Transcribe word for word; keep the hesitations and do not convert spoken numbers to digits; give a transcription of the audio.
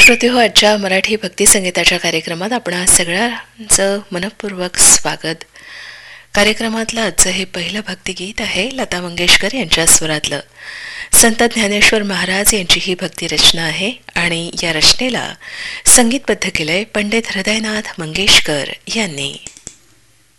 श्रोते हो, आजच्या मराठी भक्ती संगीताच्या कार्यक्रमात आपण सगळ्यांचं मनपूर्वक स्वागत. कार्यक्रमातलं आजचं हे पहिलं भक्तिगीत आहे लता मंगेशकर यांच्या स्वरातलं. संत ज्ञानेश्वर महाराज यांची ही भक्ती रचना आहे आणि या रचनेला संगीतबद्ध केलंय पंडित हृदयनाथ मंगेशकर यांनी.